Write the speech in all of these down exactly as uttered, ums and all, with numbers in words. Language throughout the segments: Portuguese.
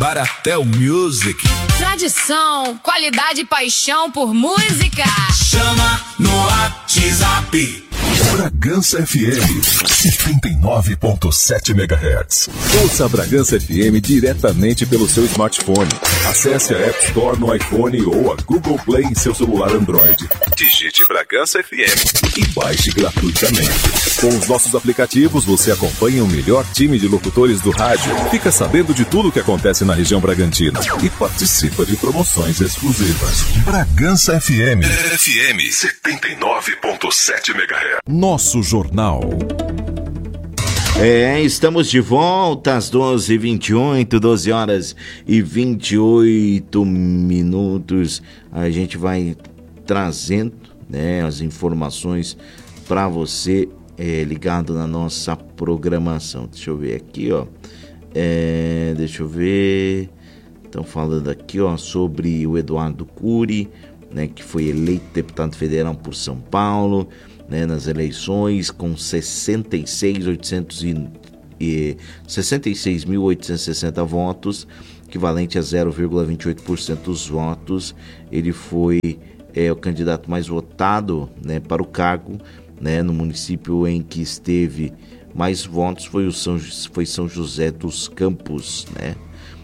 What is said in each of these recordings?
Baratel Music. Tradição, qualidade e paixão por música. Chama no WhatsApp. Bragança F M setenta e nove ponto sete megahertz. Ouça a Bragança F M diretamente pelo seu smartphone. Acesse a App Store no iPhone ou a Google Play em seu celular Android. Digite Bragança F M e baixe gratuitamente. Com os nossos aplicativos, você acompanha o melhor time de locutores do rádio, fica sabendo de tudo o que acontece na região Bragantina e participa de promoções exclusivas. Bragança F M. F M setenta e nove ponto sete megahertz. Nosso Jornal. É, estamos de volta às doze e vinte e oito, doze horas e vinte e oito minutos. A gente vai trazendo, né, as informações para você é, ligado na nossa programação. Deixa eu ver aqui, ó. É, deixa eu ver. Estão falando aqui, ó, sobre o Eduardo Cury, né, que foi eleito deputado federal por São Paulo, né, nas eleições com sessenta e seis mil oitocentos e sessenta votos, equivalente a zero vírgula vinte e oito por cento dos votos. Ele foi é, o candidato mais votado, né, para o cargo, né, no município em que esteve mais votos foi, o São, foi São José dos Campos, né?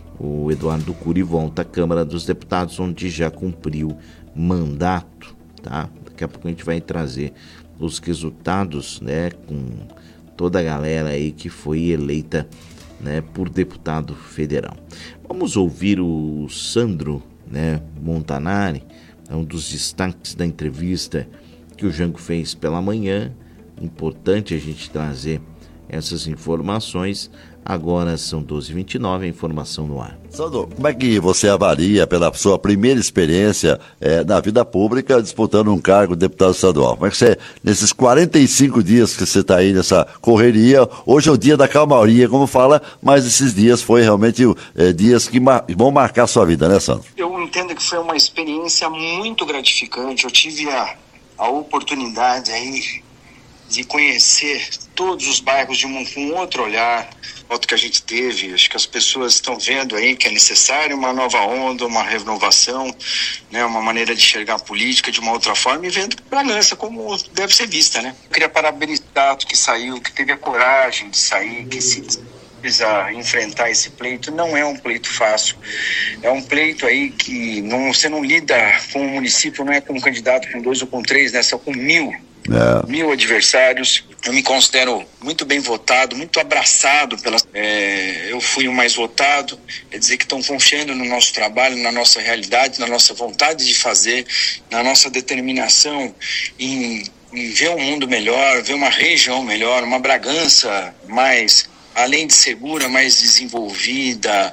O Eduardo Cury volta à Câmara dos Deputados, onde já cumpriu mandato, tá? Daqui a pouco a gente vai trazer os resultados, né, com toda a galera aí que foi eleita, né, por deputado federal. Vamos ouvir o Sandro, né, Montanari, é um dos destaques da entrevista que o Jango fez pela manhã. Importante a gente trazer essas informações. Agora são doze e vinte e nove, a informação no ar. Sandro, como é que você avalia, pela sua primeira experiência é, na vida pública, disputando um cargo de deputado estadual? Como é que você, nesses quarenta e cinco dias que você está aí nessa correria, hoje é o dia da calmaria, como fala, mas esses dias foi realmente é, dias que mar- vão marcar a sua vida, né, Sandro? Eu entendo que foi uma experiência muito gratificante. Eu tive a, a oportunidade aí de conhecer todos os bairros de um, com um outro olhar, outro que a gente teve. Acho que as pessoas estão vendo aí que é necessário uma nova onda, uma renovação, né, uma maneira de enxergar a política de uma outra forma e vendo Bragança como deve ser vista, né? Eu queria parabenizar o que saiu, que teve a coragem de sair, que se precisa enfrentar esse pleito. Não é um pleito fácil, é um pleito aí que não, você não lida com o município, não é com um candidato com dois ou com três, né? Só com mil. É. Mil adversários. Eu me considero muito bem votado, muito abraçado pela. É, eu fui o mais votado. Quer dizer que estão confiando no nosso trabalho, na nossa realidade, na nossa vontade de fazer, na nossa determinação em, em ver um mundo melhor, ver uma região melhor, uma Bragança mais, além de segura, mais desenvolvida,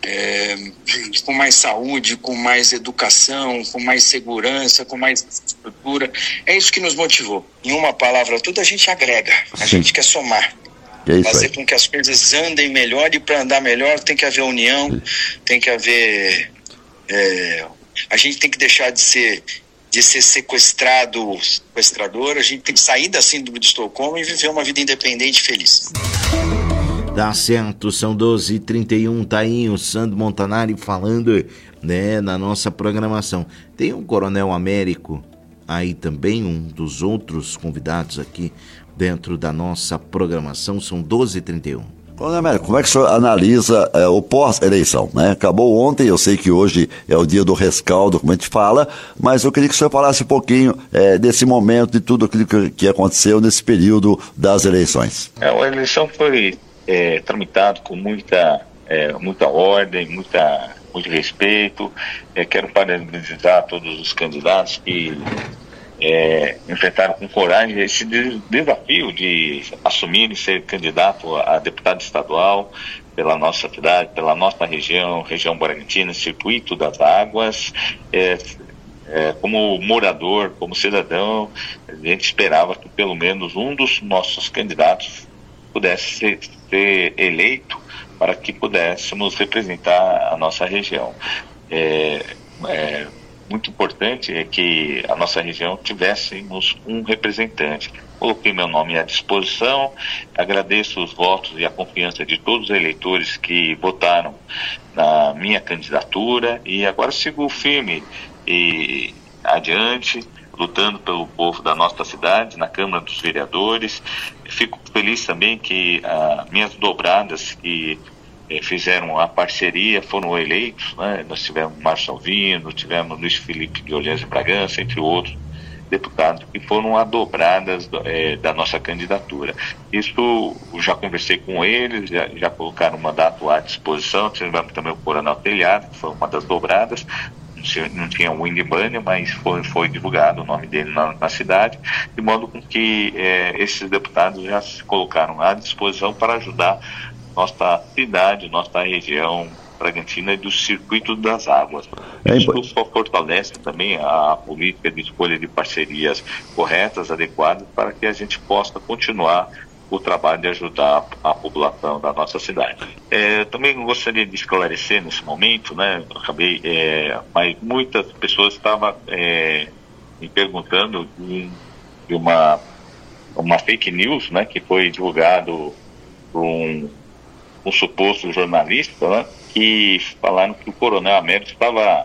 é, com mais saúde, com mais educação, com mais segurança, com mais estrutura. É isso que nos motivou. Em uma palavra, tudo a gente agrega, a gente quer somar. É fazer com que as coisas andem melhor, e para andar melhor tem que haver união, tem que haver... É, a gente tem que deixar de ser... de ser sequestrado, sequestrador. A gente tem que sair da síndrome de Estocolmo e viver uma vida independente e feliz. Tá certo, são doze e trinta e um, tá aí o Sandro Montanari falando, né, na nossa programação. Tem um Coronel Américo aí também, um dos outros convidados aqui dentro da nossa programação, são doze e trinta e um. Coronel Américo, como é que o senhor analisa é, o pós-eleição, né? Acabou ontem, eu sei que hoje é o dia do rescaldo, como a gente fala, mas eu queria que o senhor falasse um pouquinho é, desse momento, de tudo aquilo que, que aconteceu nesse período das eleições. É, a eleição foi é, tramitada com muita, é, muita ordem, muita, muito respeito. É, quero parabenizar todos os candidatos que É, enfrentaram com coragem esse desafio de assumir e ser candidato a deputado estadual pela nossa cidade, pela nossa região, região Bragantina, Circuito das Águas. É, é, como morador, como cidadão, a gente esperava que pelo menos um dos nossos candidatos pudesse ser, ser eleito para que pudéssemos representar a nossa região. É, é, muito importante é que a nossa região tivéssemos um representante. coloquei meu nome à disposição, agradeço os votos e a confiança de todos os eleitores que votaram na minha candidatura e agora sigo firme e adiante, lutando pelo povo da nossa cidade, na Câmara dos Vereadores. Fico feliz também que as minhas dobradas que eh, fizeram a parceria foram eleitos, né? Nós tivemos Márcio Alvino, tivemos Luiz Felipe de Orleans de Bragança, entre outros deputados que foram adobradas é, da nossa candidatura. Isso, já conversei com eles, já, já colocaram um mandato à disposição, tivemos também o Coronel Telhado, que foi uma das dobradas, não tinha, não tinha o Winnie Banner, mas foi, foi divulgado o nome dele na, na cidade, de modo com que é, esses deputados já se colocaram à disposição para ajudar nossa cidade, nossa região Bragantina e do Circuito das Águas. É Isso só fortalece também a política de escolha de parcerias corretas, adequadas, para que a gente possa continuar o trabalho de ajudar a população da nossa cidade. É, também gostaria de esclarecer nesse momento, né, eu acabei, é, mas muitas pessoas estavam é, me perguntando de, de uma, uma fake news, né, que foi divulgado por um, um suposto jornalista, né, que falaram que o Coronel Américo estava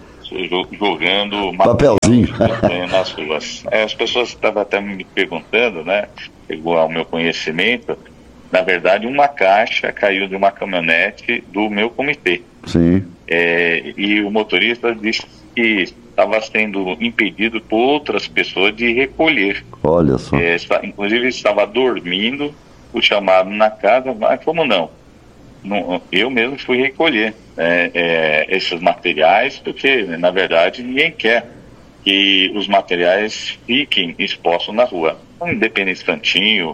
jogando papelzinho nas ruas. É, as pessoas estavam até me perguntando, né, chegou ao meu conhecimento, na verdade uma caixa caiu de uma caminhonete do meu comitê. Sim. É, e o motorista disse que estava sendo impedido por outras pessoas de recolher. Olha só. É, está, inclusive estava dormindo, o chamado na casa, mas como não? Não, eu mesmo fui recolher é, é, esses materiais, porque na verdade ninguém quer que os materiais fiquem expostos na rua. Um independente cantinho,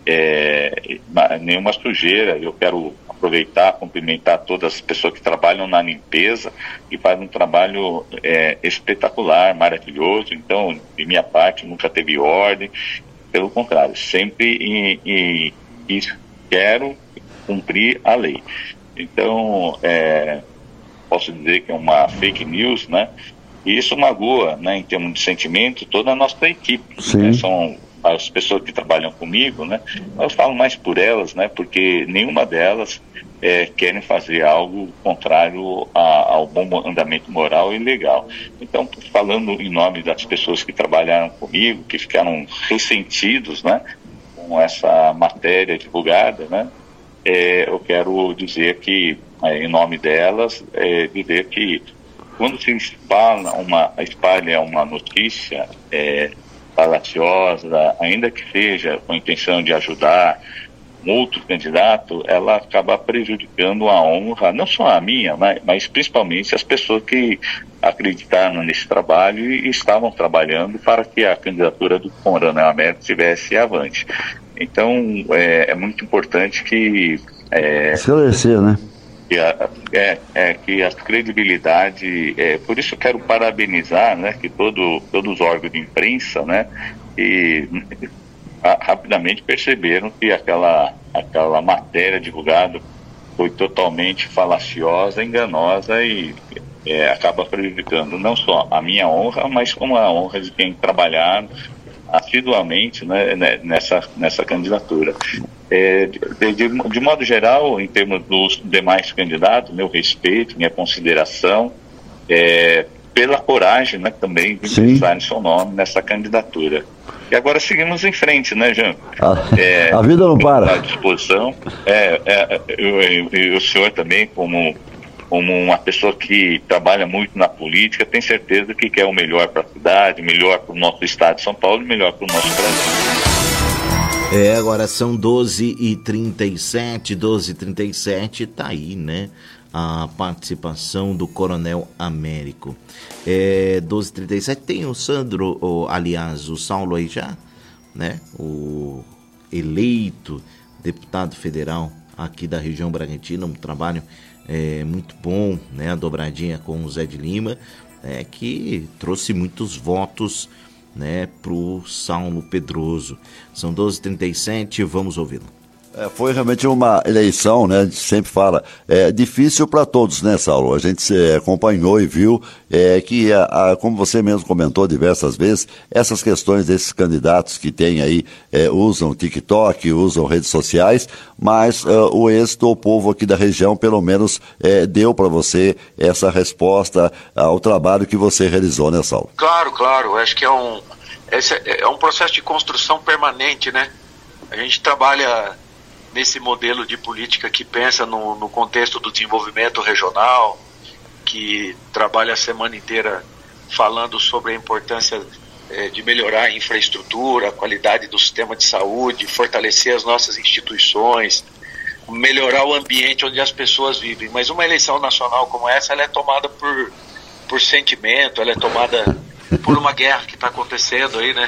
é, nenhuma sujeira. Eu quero aproveitar, cumprimentar todas as pessoas que trabalham na limpeza e fazem um trabalho é, espetacular, maravilhoso. Então, de minha parte, nunca teve ordem, pelo contrário, sempre e, e, e quero cumprir a lei. Então, é, posso dizer que é uma fake news, né? E isso magoa, né, em termos de sentimento, toda a nossa equipe. Né? São as pessoas que trabalham comigo, né? Eu falo mais por elas, né? Porque nenhuma delas é, querem fazer algo contrário a, ao bom andamento moral e legal. Então, falando em nome das pessoas que trabalharam comigo, que ficaram ressentidos, né, com essa matéria divulgada, né? É, eu quero dizer que, é, em nome delas, é, dizer que quando se espalha uma, espalha uma notícia é, falaciosa, ainda que seja com a intenção de ajudar um outro candidato, ela acaba prejudicando a honra, não só a minha, mas, mas principalmente as pessoas que acreditaram nesse trabalho e estavam trabalhando para que a candidatura do Coronel Américo estivesse avante. Então, é, é muito importante que... É, esclarecer, né? Que a, é, é, que a credibilidade... É, por isso eu quero parabenizar, né, que todo, todos os órgãos de imprensa, né, e, a, rapidamente perceberam que aquela, aquela matéria divulgada foi totalmente falaciosa, enganosa e é, acaba prejudicando não só a minha honra, mas como a honra de quem trabalhar assiduamente, né, nessa, nessa candidatura. É, de, de, de modo geral, em termos dos demais candidatos, meu respeito, minha consideração, é, pela coragem, né, também de pensar em seu nome nessa candidatura. E agora seguimos em frente, né, Jean? A, é, a vida não para. À disposição. É, é, eu, eu, eu, o senhor também, como como uma pessoa que trabalha muito na política, tem certeza que quer o melhor para a cidade, melhor para o nosso estado de São Paulo e melhor para o nosso Brasil. É, agora são doze e trinta e sete, doze e trinta e sete, tá aí, né? A participação do Coronel Américo. É, doze e trinta e sete, tem o Sandro, ou, aliás, o Saulo aí já, né? O eleito deputado federal aqui da região Bragantina, um trabalho É, muito bom, né? A dobradinha com o Zé de Lima, é, que trouxe muitos votos, né, pro Saulo Pedroso. São doze e trinta e sete, vamos ouvi-lo. É, foi realmente uma eleição, né? A gente sempre fala, é difícil para todos, né, Saulo? A gente se acompanhou e viu é, que, a, a, como você mesmo comentou diversas vezes, essas questões desses candidatos que tem aí, é, usam TikTok, usam redes sociais, mas uh, o êxito, o povo aqui da região, pelo menos, é, deu para você essa resposta ao trabalho que você realizou, né, Saulo? Claro, claro. Acho que é um, esse é um processo de construção permanente, né? A gente trabalha nesse modelo de política que pensa no, no contexto do desenvolvimento regional, que trabalha a semana inteira falando sobre a importância eh, de melhorar a infraestrutura, a qualidade do sistema de saúde, fortalecer as nossas instituições, melhorar o ambiente onde as pessoas vivem. Mas uma eleição nacional como essa, ela é tomada por, por sentimento, ela é tomada por uma guerra que está acontecendo aí, né?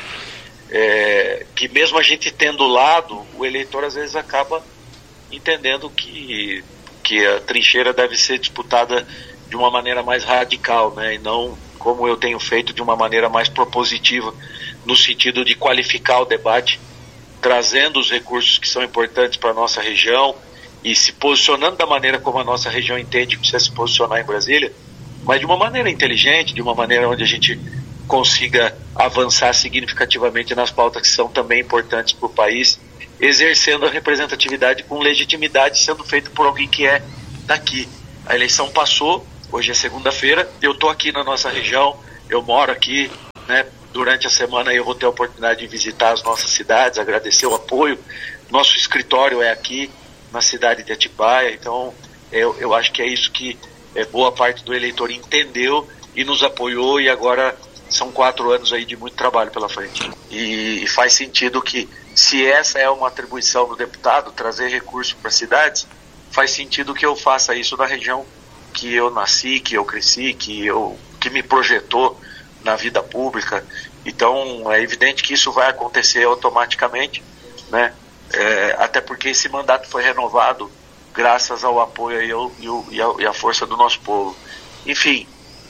É, que mesmo a gente tendo lado, o eleitor às vezes acaba entendendo que, que a trincheira deve ser disputada de uma maneira mais radical, né, e não como eu tenho feito, de uma maneira mais propositiva, no sentido de qualificar o debate, trazendo os recursos que são importantes para a nossa região e se posicionando da maneira como a nossa região entende que precisa se posicionar em Brasília, mas de uma maneira inteligente, de uma maneira onde a gente consiga avançar significativamente nas pautas que são também importantes para o país, exercendo a representatividade com legitimidade, sendo feito por alguém que é daqui. A eleição passou, hoje é segunda-feira, eu estou aqui na nossa região, eu moro aqui, né? Durante a semana eu vou ter a oportunidade de visitar as nossas cidades, agradecer o apoio. Nosso escritório é aqui na cidade de Atibaia, então eu, eu acho que é isso que é, boa parte do eleitor entendeu e nos apoiou, e agora são quatro anos aí de muito trabalho pela frente. E, e faz sentido que, se essa é uma atribuição do deputado, trazer recursos para cidades, faz sentido que eu faça isso na região que eu nasci, que eu cresci, que, eu, que me projetou na vida pública. Então é evidente que isso vai acontecer automaticamente, né? É, até porque esse mandato foi renovado graças ao apoio aí, ao, e, ao, e à força do nosso povo. Enfim,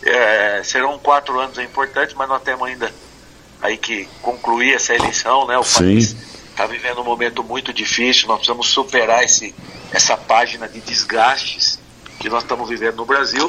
É, serão quatro anos importantes, mas nós temos ainda aí que concluir essa eleição, né? O Sim. país está vivendo um momento muito difícil, nós precisamos superar esse, essa página de desgastes que nós estamos vivendo no Brasil,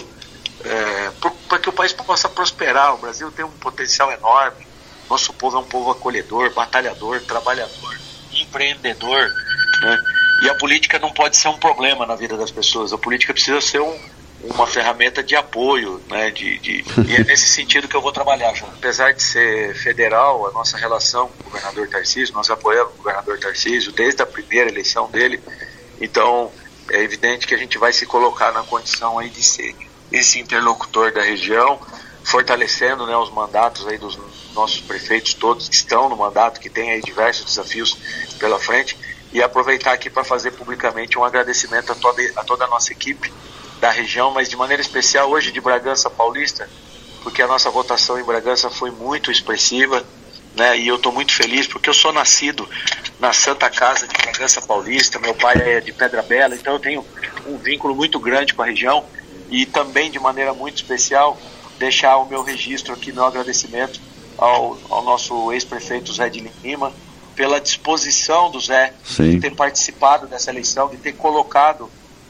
é, para que o país possa prosperar. O Brasil tem um potencial enorme, nosso povo é um povo acolhedor, batalhador, trabalhador, empreendedor, né? E a política não pode ser um problema na vida das pessoas, a política precisa ser um uma ferramenta de apoio, né, de, de, e é nesse sentido que eu vou trabalhar, João. Apesar de ser federal, a nossa relação com o governador Tarcísio, nós apoiamos o governador Tarcísio desde a primeira eleição dele, então é evidente que a gente vai se colocar na condição aí de ser esse interlocutor da região, fortalecendo, né, os mandatos aí dos nossos prefeitos todos que estão no mandato, que tem aí diversos desafios pela frente, e aproveitar aqui para fazer publicamente um agradecimento a toda, a toda a nossa equipe da região, mas de maneira especial hoje de Bragança Paulista, porque a nossa votação em Bragança foi muito expressiva, né? E eu estou muito feliz porque eu sou nascido na Santa Casa de Bragança Paulista, meu pai é de Pedra Bela, então eu tenho um vínculo muito grande com a região, e também de maneira muito especial deixar o meu registro aqui, meu agradecimento ao, ao nosso ex-prefeito Zé de Lima, pela disposição do Zé Sim. de ter participado dessa eleição, de ter colocado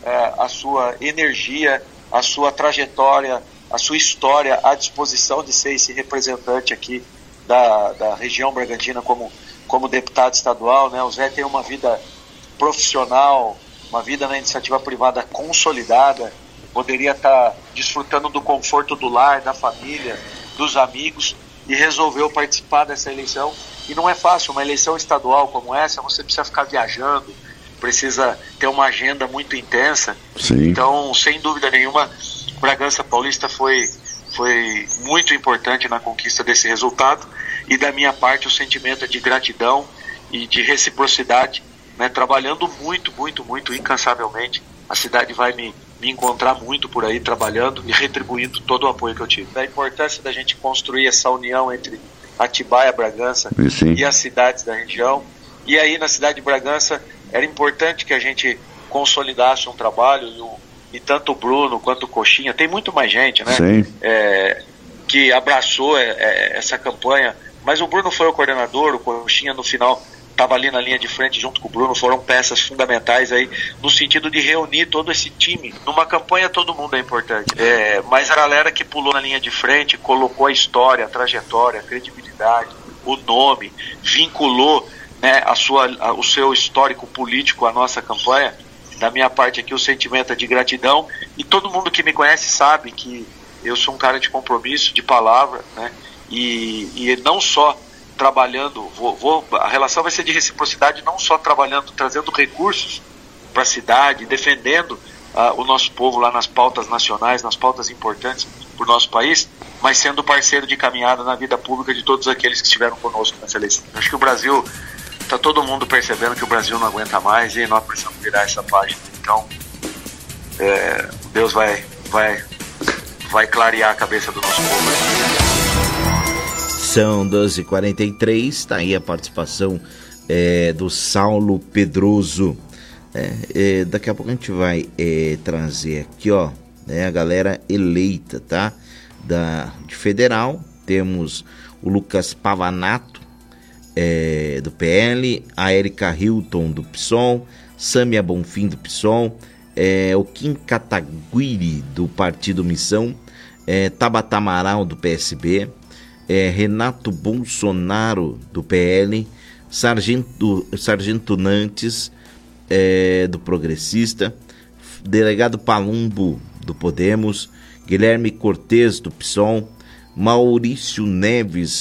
a sua energia, a sua trajetória, a sua história à disposição de ser esse representante aqui da, da região Bragantina como, como deputado estadual, né? O Zé tem uma vida profissional, uma vida na iniciativa privada consolidada, poderia estar desfrutando do conforto do lar, da família, dos amigos, e resolveu participar dessa eleição. E não é fácil, uma eleição estadual como essa, você precisa ficar viajando, precisa ter uma agenda muito intensa. Sim. Então, sem dúvida nenhuma, Bragança Paulista foi, foi muito importante na conquista desse resultado, e da minha parte o sentimento é de gratidão e de reciprocidade, né, trabalhando muito, muito, muito, incansavelmente. A cidade vai me, me encontrar muito por aí, trabalhando e retribuindo todo o apoio que eu tive. Da importância da gente construir essa união entre Atibaia, Bragança Sim. e as cidades da região. E aí, na cidade de Bragança, era importante que a gente consolidasse um trabalho, e, o, e tanto o Bruno quanto o Coxinha, tem muito mais gente, né? É, que abraçou é, é, essa campanha, mas o Bruno foi o coordenador, o Coxinha no final estava ali na linha de frente junto com o Bruno, foram peças fundamentais aí no sentido de reunir todo esse time. Numa campanha todo mundo é importante, é, mas a galera que pulou na linha de frente colocou a história, a trajetória, a credibilidade, o nome, vinculou, né, a sua, a, o seu histórico político à nossa campanha. Da minha parte aqui o sentimento é de gratidão, e todo mundo que me conhece sabe que eu sou um cara de compromisso, de palavra, né, e, e não só trabalhando, vou, vou, a relação vai ser de reciprocidade, não só trabalhando, trazendo recursos para a cidade, defendendo uh, o nosso povo lá nas pautas nacionais, nas pautas importantes para o nosso país, mas sendo parceiro de caminhada na vida pública de todos aqueles que estiveram conosco nessa eleição. Acho que o Brasil, está todo mundo percebendo que o Brasil não aguenta mais e nós precisamos virar essa página. Então, é, Deus vai, vai, vai clarear a cabeça do nosso povo. São doze e quarenta e três, está aí a participação é, do Saulo Pedroso. É, é, daqui a pouco a gente vai é, trazer aqui, ó, né, a galera eleita, tá? Da, de federal, temos o Lucas Pavanato, é, do P L, a Érica Hilton, do PSOL, Sâmia Bonfim, do PSOL, é, o Kim Kataguiri, do Partido Missão, é, Tabata Amaral, do P S B, É, Renato Bolsonaro, do P L, Sargento, Sargento Nantes, é, do Progressista, Delegado Palumbo, do Podemos, Guilherme Cortes, do PSOL, Maurício Neves,